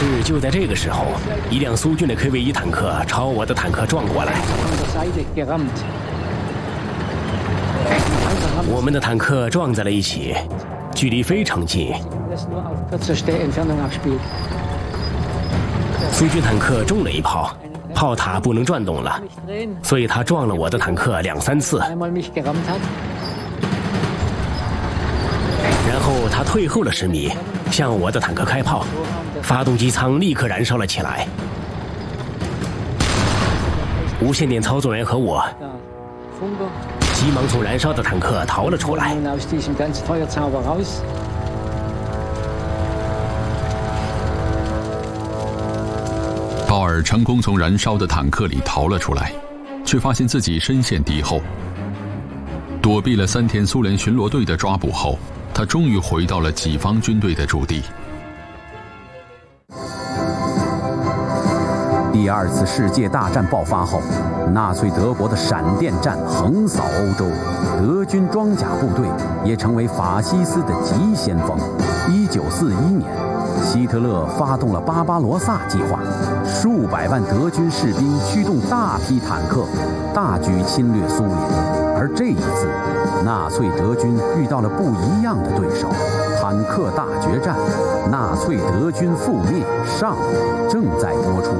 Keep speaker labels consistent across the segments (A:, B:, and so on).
A: 是就在这个时候，一辆苏军的 KV-1坦克朝我的坦克撞过来。我们的坦克撞在了一起，距离非常近。苏军坦克中了一炮，炮塔不能转动了，所以他撞了我的坦克2、3次。然后他退后了10米，向我的坦克开炮，发动机舱立刻燃烧了起来。无线电操作员和我急忙从燃烧的坦克逃了出来。
B: 鲍尔成功从燃烧的坦克里逃了出来，却发现自己身陷敌后。躲避了3天苏联巡逻队的抓捕后，他终于回到了己方军队的驻地。
C: 第2次世界大战爆发后，纳粹德国的闪电战横扫欧洲，德军装甲部队也成为法西斯的急先锋。1941年，希特勒发动了巴巴罗萨计划，数百万德军士兵驱动大批坦克，大举侵略苏联。而这一次，纳粹德军遇到了不一样的对手——坦克大决战，纳粹德军覆灭上正在播出。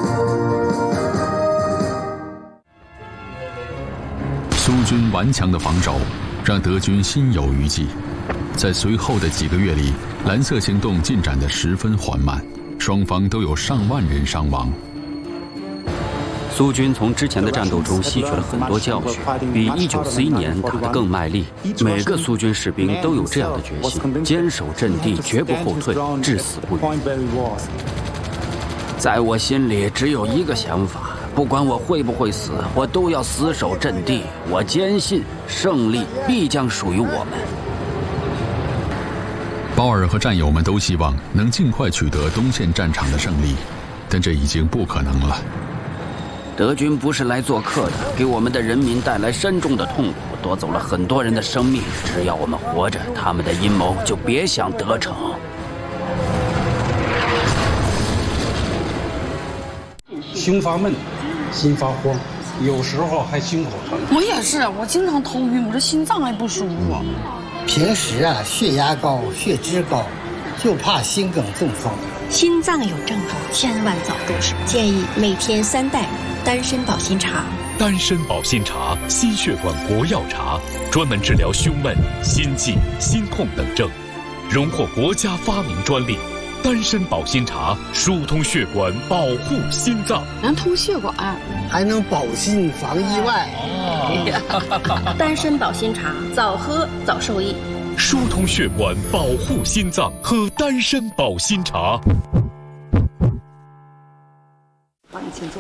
B: 苏军顽强的防守让德军心有余悸，在随后的几个月里，蓝色行动进展得十分缓慢，双方都有上万人伤亡。
D: 苏军从之前的战斗中吸取了很多教训，比1941年打得更卖力。每个苏军士兵都有这样的决心，坚守阵地，绝不后退，至死不渝。在我心里只有一个想法，不管我会不会死，我都要死守阵地。我坚信胜利必将属于我们。
B: 鲍尔和战友们都希望能尽快取得东线战场的胜利，但这已经不可能了。
D: 德军不是来做客的，给我们的人民带来深重的痛苦，夺走了很多人的生命。只要我们活着，他们的阴谋就别想得逞。
E: 胸发闷，心发慌，有时候还心口疼。
F: 我也是，我经常头晕，我这心脏还不舒服。
G: 平时血压高、血脂高，就怕心梗中风。
H: 心脏有症状，千万早重视。建议每天3袋丹参保心茶。
I: 丹参保心茶，心血管国药茶，专门治疗胸闷、心悸、心痛等症，荣获国家发明专利。丹参保心茶疏通血管，保护心脏，
F: 能通血管，
G: 还能保心防意外。
H: 丹参保心茶，早喝早受益。
I: 疏通血管，保护心脏，喝丹参保心茶。
F: 帮你请坐。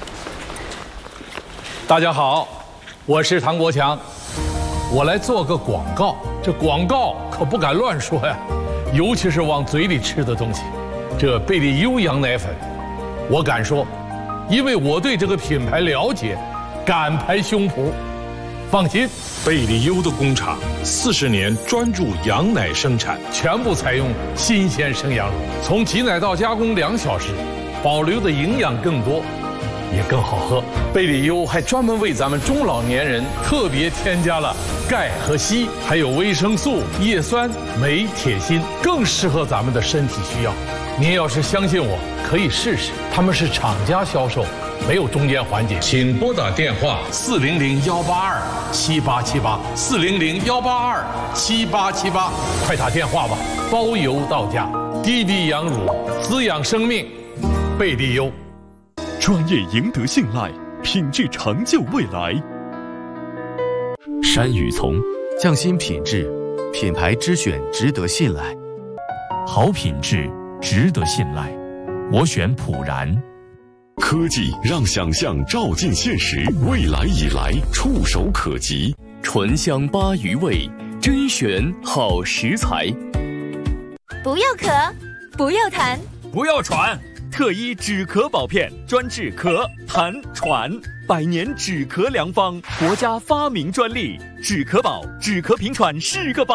J: 大家好，我是唐国强，我来做个广告。这广告可不敢乱说呀，尤其是往嘴里吃的东西。这贝利优羊奶粉，我敢说，因为我对这个品牌了解，敢拍胸脯。放心，
I: 贝利优的工厂40年专注羊奶生产，
J: 全部采用新鲜生羊乳，从挤奶到加工2小时，保留的营养更多，也更好喝。贝利优还专门为咱们中老年人特别添加了钙和硒，还有维生素、叶酸、镁、铁、锌，更适合咱们的身体需要。您要是相信我，可以试试，他们是厂家销售，没有中间环节。请拨打电话400-182-7878，400-182-7878，快打电话吧，包邮到家。低低羊乳，滋养生命，贝利优。
I: 专业赢得信赖，品质成就未来。
K: 山芋丛，匠心品质，品牌之选值得信赖，
L: 好品质值得信赖，我选普然。
I: 科技让想象照进现实，未来已来，触手可及。
L: 醇香鲅鱼味，甄选好食材。
M: 不要咳，不要痰，
L: 不要喘。特医止咳宝片，专治咳、痰、喘，100年止咳良方，国家发明专利。止咳宝，止咳平喘是个宝。